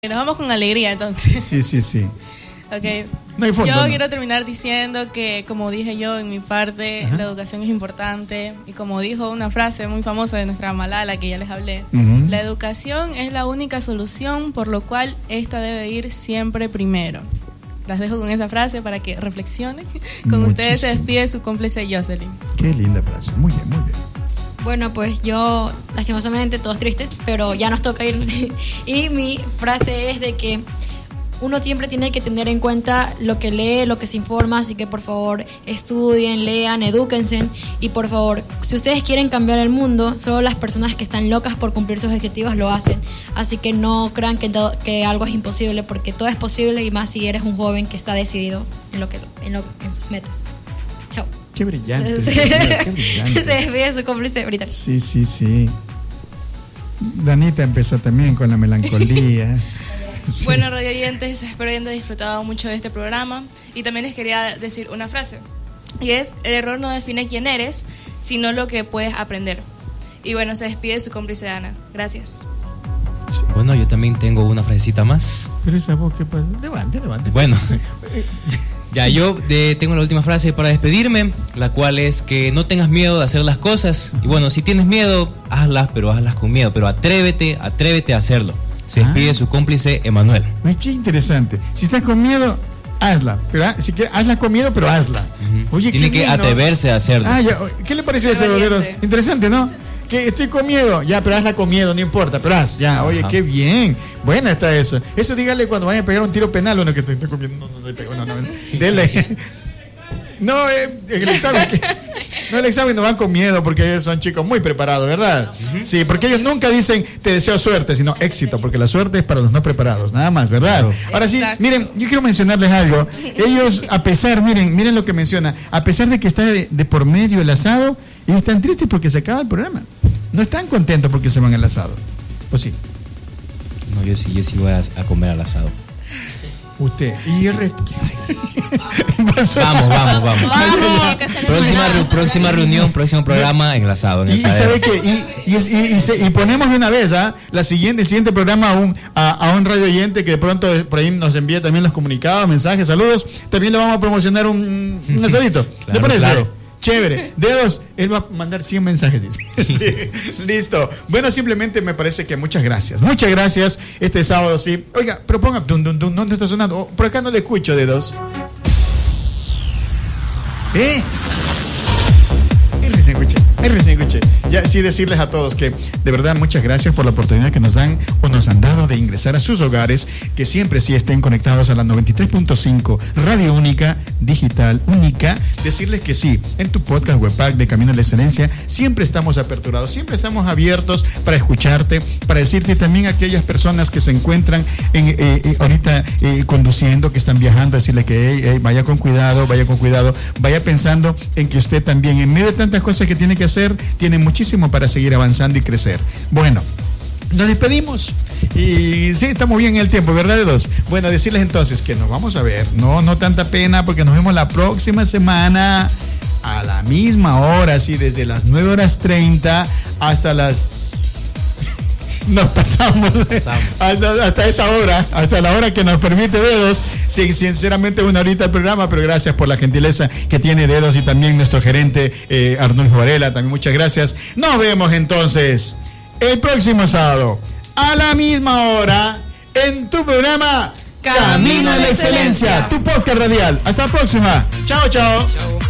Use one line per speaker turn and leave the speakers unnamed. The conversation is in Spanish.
Nos vamos con alegría entonces.
Sí.
Okay.
No hay fondo,
yo
no.
quiero terminar diciendo que, como dije yo en mi parte, la educación es importante. Y como dijo una frase muy famosa de nuestra Malala, que ya les hablé, la educación es la única solución, por lo cual esta debe ir siempre primero. Las dejo con esa frase para que reflexionen. Con ustedes se despide su cómplice Jocelyn.
Qué linda frase, muy bien.
Bueno, pues yo, lastimosamente, todos tristes, pero ya nos toca ir. Y mi frase es de que uno siempre tiene que tener en cuenta lo que lee, lo que se informa, así que por favor estudien, lean, edúquense. Y por favor, si ustedes quieren cambiar el mundo, solo las personas que están locas por cumplir sus objetivos lo hacen. Así que no crean que algo es imposible, porque todo es posible, y más si eres un joven que está decidido en sus metas. Chao.
Qué brillante. Qué brillante.
Se despide su cómplice ahorita.
Sí. Danita empezó también con la melancolía.
Sí. Bueno, radio oyentes, espero hayan disfrutado mucho de este programa. Y también les quería decir una frase. Y es: el error no define quién eres, sino lo que puedes aprender. Y bueno, se despide su cómplice Ana. Gracias.
Sí. Bueno, yo también tengo una frasecita más.
Pero esa voz, ¿qué pasa? Levante.
Bueno, ya yo tengo la última frase para despedirme, la cual es que no tengas miedo de hacer las cosas. Y bueno, si tienes miedo, hazlas, pero hazlas con miedo. Pero atrévete a hacerlo. Se despide su cómplice Emanuel.
Ay, qué interesante. Si estás con miedo, hazla. Pero si quieres, hazla con miedo, pero hazla.
Oye, tiene que atreverse a hacerlo.
¿Qué le pareció eso, Dedos? Interesante, ¿no? Que estoy con miedo, ya, pero hazla con miedo, no importa, pero haz, ya, oye, qué bien, buena está eso. Eso dígale cuando vaya a pegar un tiro penal, uno que estoy con miedo, no, dele. No, el examen no van con miedo, porque ellos son chicos muy preparados, ¿verdad? Sí, porque ellos nunca dicen te deseo suerte, sino éxito, porque la suerte es para los no preparados, nada más, ¿verdad? Claro. Ahora sí, miren, yo quiero mencionarles algo. Ellos, a pesar, miren lo que menciona, a pesar de que está de por medio el asado, ellos están tristes porque se acaba el programa. No están contentos porque se van al asado. ¿O sí?
No, yo sí voy a comer al asado.
Usted. Y el resto.
Vamos. Próxima reunión, próximo programa en el asado.
Y sabe que y ponemos de una vez el siguiente programa a un radio oyente que de pronto por ahí nos envía también los comunicados, mensajes, saludos. También le vamos a promocionar un asadito. ¿Te parece? Claro. Chévere. Dedos, él va a mandar 100 mensajes, dice. Sí, listo. Bueno, simplemente me parece que muchas gracias. Muchas gracias este sábado, sí. Oiga, pero ponga, ¿dónde está sonando? Por acá no le escucho, Dedos. Ahí recién escuché. Ya sí decirles a todos que de verdad muchas gracias por la oportunidad que nos dan o nos han dado de ingresar a sus hogares, que siempre sí estén conectados a la 93.5 Radio Única, Digital Única. Decirles que sí, en tu podcast Webpack de Camino a la Excelencia siempre estamos aperturados, siempre estamos abiertos para escucharte, para decirte también a aquellas personas que se encuentran ahorita conduciendo, que están viajando, decirles que vaya con cuidado, vaya pensando en que usted también, en medio de tantas cosas que tiene que hacer, tiene muchísimo para seguir avanzando y crecer. Bueno, nos despedimos y sí, estamos bien en el tiempo, ¿verdad, Dedos? Bueno, decirles entonces que nos vamos a ver, no tanta pena, porque nos vemos la próxima semana a la misma hora, sí, desde las 9:30 hasta las... Nos pasamos. Hasta esa hora, hasta la hora que nos permite Dedos. Sí, sinceramente una horita el programa, pero gracias por la gentileza que tiene Dedos y también nuestro gerente Arnulfo Varela, también muchas gracias. Nos vemos entonces el próximo sábado a la misma hora en tu programa Camino a la Excelencia, tu podcast radial. Hasta la próxima. Chao.